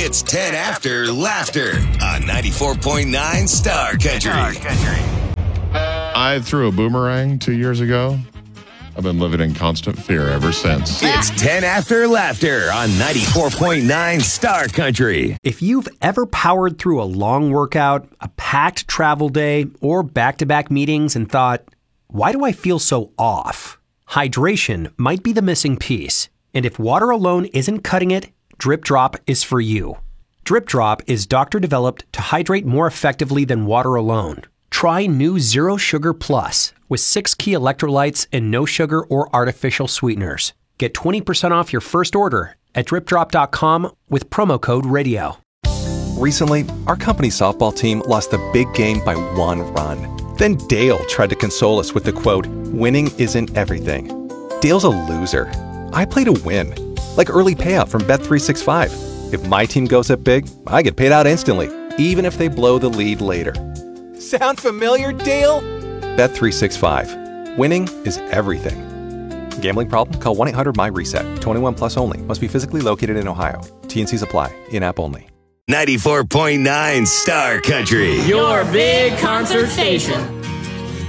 It's 10 After Laughter on 94.9 Star Country. I threw a boomerang 2 years ago. I've been living in constant fear ever since. It's 10 After Laughter on 94.9 Star Country. If you've ever powered through a long workout, a packed travel day, or back-to-back meetings and thought, why do I feel so off? Hydration might be the missing piece. And if water alone isn't cutting it, Drip Drop is for you. Drip Drop is doctor-developed to hydrate more effectively than water alone. Try new Zero Sugar Plus with 6 key electrolytes and no sugar or artificial sweeteners. Get 20% off your first order at dripdrop.com with promo code RADIO. Recently, our company softball team lost the big game by 1 run. Then Dale tried to console us with the quote, "Winning isn't everything." Dale's a loser. I play to win, like early payout from Bet365. If my team goes up big, I get paid out instantly, even if they blow the lead later. Sound familiar, Dale? Bet365. Winning is everything. Gambling problem? Call 1-800-MY-RESET. 21 plus only. Must be physically located in Ohio. T&Cs apply. In-app only. 94.9 Star Country. Your big concert station.